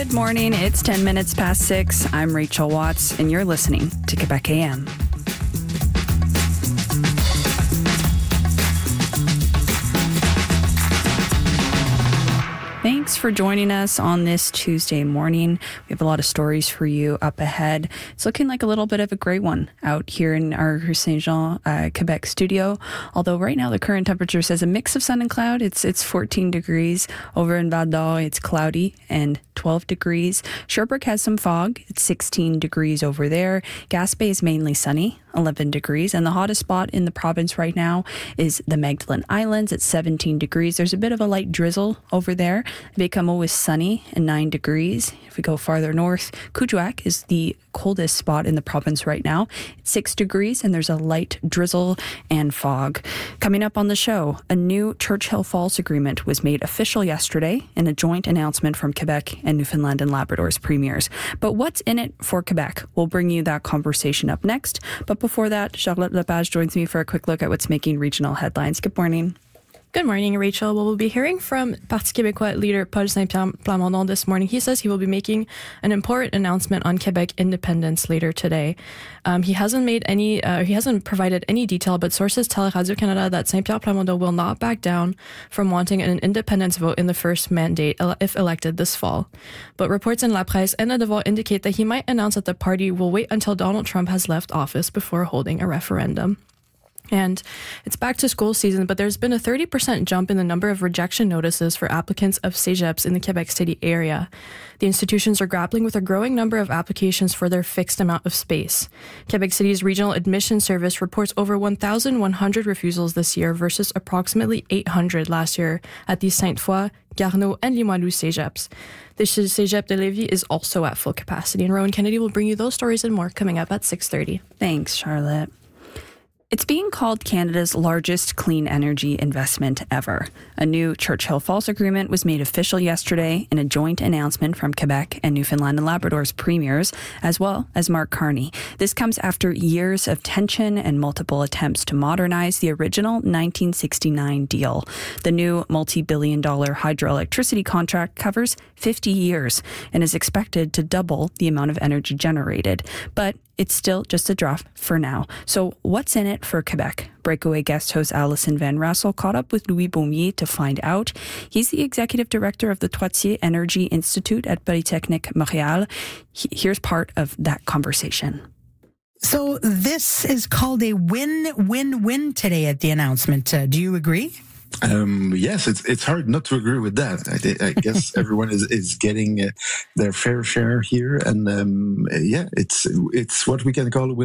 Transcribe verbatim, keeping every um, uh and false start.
Good morning. It's ten minutes past six. I'm Rachel Watts, and you're listening to Quebec A M. Thanks for joining us on this Tuesday morning. We have a lot of stories for you up ahead. It's looking like a little bit of a great one out here in our Rue Saint-Jean, uh, Quebec studio. Although right now the current temperature says a mix of sun and cloud. It's it's fourteen degrees. Over in Val d'Or, it's cloudy and twelve degrees. Sherbrooke has some fog. It's sixteen degrees over there. Gaspé is mainly sunny, eleven degrees. And the hottest spot in the province right now is the Magdalen Islands at seventeen degrees. There's a bit of a light drizzle over there. Baie-Comeau is sunny and nine degrees. If we go farther north, Kuujjuaq is the coldest spot in the province right now. It's six degrees and there's a light drizzle and fog. Coming up on the show, a new Churchill Falls agreement was made official yesterday in a joint announcement from Quebec and Newfoundland and Labrador's premiers. But what's in it for Quebec? We'll bring you that conversation up next. But before that, Charlotte Lepage joins me for a quick look at what's making regional headlines. Good morning. Good morning, Rachel. Well, we'll be hearing from Parti québécois leader Paul Saint-Pierre Plamondon this morning. He says he will be making an important announcement on Quebec independence later today. Um, he hasn't made any, uh, he hasn't provided any detail, but sources tell Radio-Canada that Saint-Pierre Plamondon will not back down from wanting an independence vote in the first mandate if elected this fall. But reports in La Presse and Le Devoir indicate that he might announce that the party will wait until Donald Trump has left office before holding a referendum. And it's back to school season, but there's been a thirty percent jump in the number of rejection notices for applicants of cégeps in the Quebec City area. The institutions are grappling with a growing number of applications for their fixed amount of space. Quebec City's Regional Admission Service reports over one thousand one hundred refusals this year versus approximately eight hundred last year at the Sainte-Foy, Garneau, and Limoilou cégeps. The Cégep de Lévis is also at full capacity, and Rowan Kennedy will bring you those stories and more coming up at six thirty. Thanks, Charlotte. It's being called Canada's largest clean energy investment ever. A new Churchill Falls agreement was made official yesterday in a joint announcement from Quebec and Newfoundland and Labrador's premiers, as well as Mark Carney. This comes after years of tension and multiple attempts to modernize the original nineteen sixty-nine deal. The new multi-billion dollar hydroelectricity contract covers fifty years and is expected to double the amount of energy generated. But it's still just a draft for now. So what's in it for Quebec? Breakaway guest host Alison Van Rassel caught up with Louis Baumier to find out. He's the executive director of the Trottier Energy Institute at Polytechnique Montréal. Here's part of that conversation. So this is called a win-win-win today at the announcement. Uh, do you agree? Um, yes, it's it's hard not to agree with that. I, I guess everyone is, is getting uh, their fair share here, and um, yeah, it's it's what we can call a win.